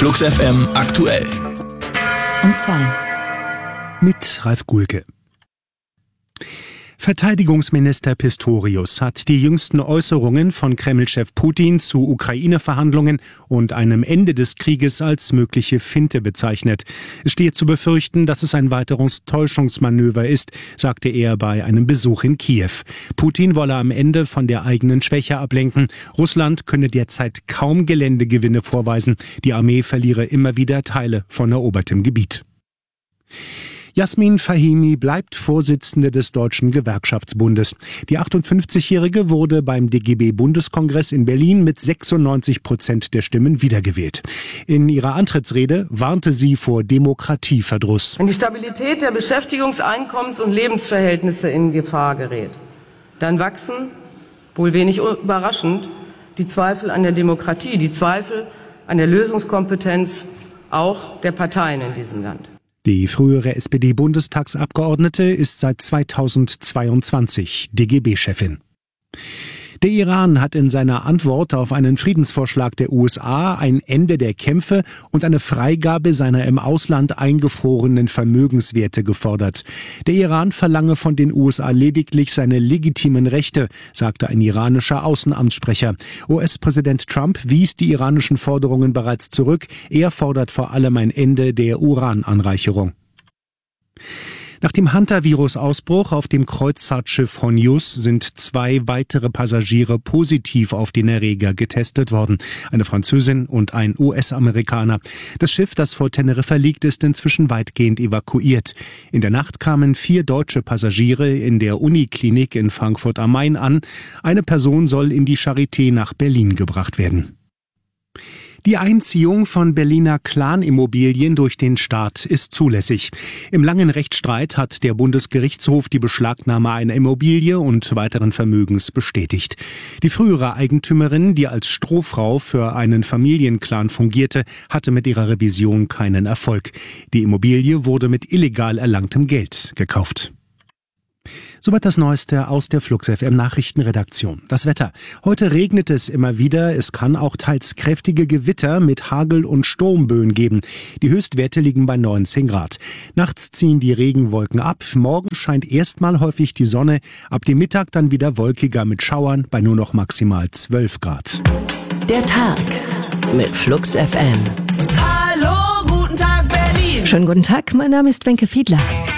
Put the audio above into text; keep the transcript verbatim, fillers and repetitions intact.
Flux F M aktuell. Um zwei. Mit Ralf Gulke. Verteidigungsminister Pistorius hat die jüngsten Äußerungen von Kreml-Chef Putin zu Ukraine-Verhandlungen und einem Ende des Krieges als mögliche Finte bezeichnet. Es stehe zu befürchten, dass es ein weiteres Täuschungsmanöver ist, sagte er bei einem Besuch in Kiew. Putin wolle am Ende von der eigenen Schwäche ablenken. Russland könne derzeit kaum Geländegewinne vorweisen. Die Armee verliere immer wieder Teile von erobertem Gebiet. Jasmin Fahimi bleibt Vorsitzende des Deutschen Gewerkschaftsbundes. Die achtundfünfzigjährige wurde beim D G B-Bundeskongress in Berlin mit sechsundneunzig Prozent der Stimmen wiedergewählt. In ihrer Antrittsrede warnte sie vor Demokratieverdruss. Wenn die Stabilität der Beschäftigungs-, Einkommens- und Lebensverhältnisse in Gefahr gerät, dann wachsen, wohl wenig überraschend, die Zweifel an der Demokratie, die Zweifel an der Lösungskompetenz auch der Parteien in diesem Land. Die frühere S P D-Bundestagsabgeordnete ist seit zweitausendzweiundzwanzig D G B-Chefin. Der Iran hat in seiner Antwort auf einen Friedensvorschlag der U S A ein Ende der Kämpfe und eine Freigabe seiner im Ausland eingefrorenen Vermögenswerte gefordert. Der Iran verlange von den U S A lediglich seine legitimen Rechte, sagte ein iranischer Außenamtssprecher. U S-Präsident Trump wies die iranischen Forderungen bereits zurück. Er fordert vor allem ein Ende der Urananreicherung. Nach dem Hantavirus-Ausbruch auf dem Kreuzfahrtschiff Honjus sind zwei weitere Passagiere positiv auf den Erreger getestet worden. Eine Französin und ein U S-Amerikaner. Das Schiff, das vor Teneriffa liegt, ist inzwischen weitgehend evakuiert. In der Nacht kamen vier deutsche Passagiere in der Uniklinik in Frankfurt am Main an. Eine Person soll in die Charité nach Berlin gebracht werden. Die Einziehung von Berliner Clan-Immobilien durch den Staat ist zulässig. Im langen Rechtsstreit hat der Bundesgerichtshof die Beschlagnahme einer Immobilie und weiteren Vermögens bestätigt. Die frühere Eigentümerin, die als Strohfrau für einen Familienclan fungierte, hatte mit ihrer Revision keinen Erfolg. Die Immobilie wurde mit illegal erlangtem Geld gekauft. Soweit das Neueste aus der Flux F M Nachrichtenredaktion. Das Wetter. Heute regnet es immer wieder. Es kann auch teils kräftige Gewitter mit Hagel- und Sturmböen geben. Die Höchstwerte liegen bei neunzehn Grad. Nachts ziehen die Regenwolken ab. Morgen scheint erstmal häufig die Sonne. Ab dem Mittag dann wieder wolkiger mit Schauern bei nur noch maximal zwölf Grad. Der Tag mit Flux F M. Hallo, guten Tag Berlin. Schönen guten Tag, mein Name ist Wenke Fiedler.